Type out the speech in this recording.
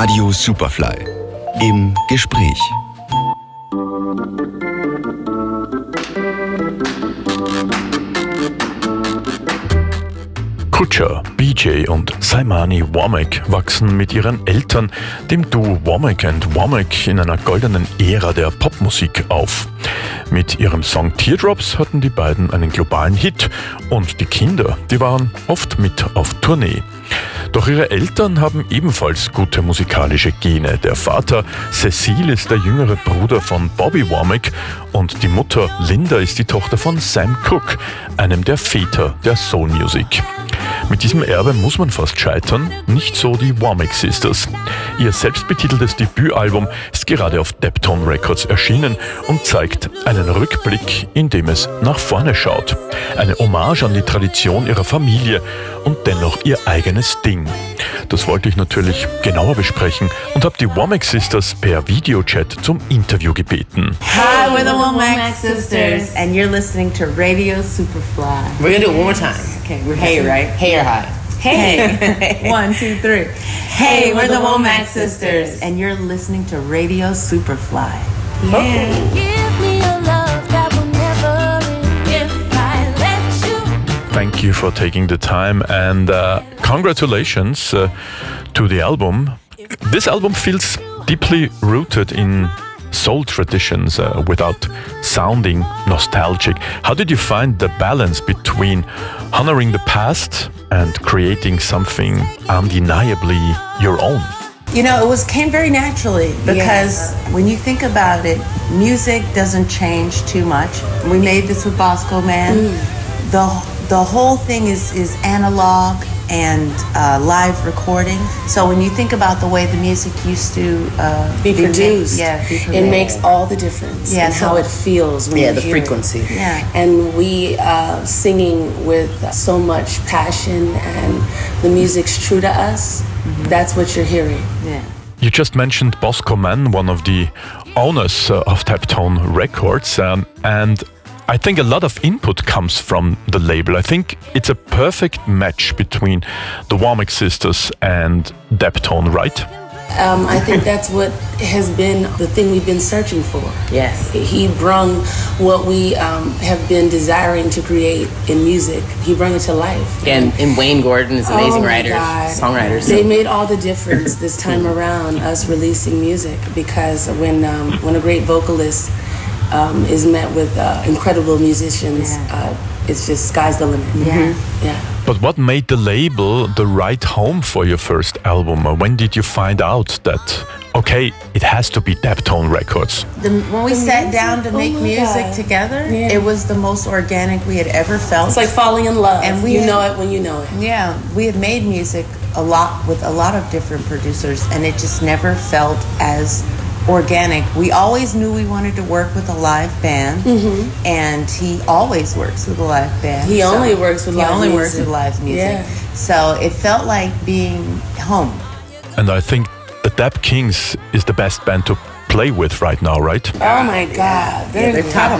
Radio Superfly im Gespräch. Kutscher, BJ und Saimani Womack wachsen mit ihren Eltern, dem Duo Womack & Womack, in einer goldenen Ära der Popmusik auf. Mit ihrem Song Teardrops hatten die beiden einen globalen Hit und die Kinder, die waren oft mit auf Tournee. Doch ihre Eltern haben ebenfalls gute musikalische Gene. Der Vater Cecil ist der jüngere Bruder von Bobby Womack und die Mutter Linda ist die Tochter von Sam Cooke, einem der Väter der Soul Music. Mit diesem Erbe muss man fast scheitern, nicht so die Womack Sisters. Ihr selbstbetiteltes Debütalbum ist gerade auf Deptone Records erschienen und zeigt einen Rückblick, in dem es nach vorne schaut. Eine Hommage an die Tradition ihrer Familie und dennoch ihr eigenes Ding. Das wollte ich natürlich genauer besprechen und habe die Womack Sisters per Videochat zum Interview gebeten. Hi, we're the Womack Sisters, and you're listening to Radio Superfly. We're gonna do it one more time. Okay, we're hey, right? Hey or hi? Hey. 1, 2, 3. Hey, we're the Womack Sisters, and you're listening to Radio Superfly. Yeah. Give me a love that will never end if I let you. Thank you for taking the time and congratulations to the album. This album feels deeply rooted in soul traditions without sounding nostalgic. How did you find the balance between honoring the past and creating something undeniably your own? You know, came very naturally because when you think about it, music doesn't change too much. We made this with Bosco Man. The whole thing is analog and live recording. So when you think about the way the music used to Be produced. It makes all the difference in how it feels when you the hear frequency. it. Yeah. And we singing with so much passion and the music's true to us. That's what you're hearing. Yeah. You just mentioned Bosco Man, one of the owners of Deptone Records, and I think a lot of input comes from the label. I think it's a perfect match between the Womack Sisters and Deptone, right? I think that's what has been the thing we've been searching for. Yes. He brung what we have been desiring to create in music. He brought it to life. And Wayne Gordon is an amazing my writer, God. songwriter. They made all the difference this time around, us releasing music, because when a great vocalist is met with incredible musicians, it's just sky's the limit. Yeah. But what made the label the right home for your first album? When did you find out that, okay, it has to be Deptone Records? When we sat down to make music together, it was the most organic we had ever felt. It's like falling in love. And you know it when you know it. Yeah, we had made music a lot with a lot of different producers, and it just never felt as organic. We always knew we wanted to work with a live band, and he always works with a live band. He only works with live music. Yeah. So it felt like being home. And I think the Dap Kings is the best band to play with right now, right? Oh my God. They're top